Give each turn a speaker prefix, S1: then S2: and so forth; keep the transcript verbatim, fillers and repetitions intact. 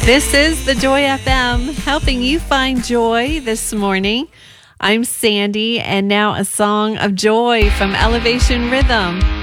S1: This is the Joy F M, helping you find joy this morning. I'm Sandy, and now a song of joy from Elevation Rhythm.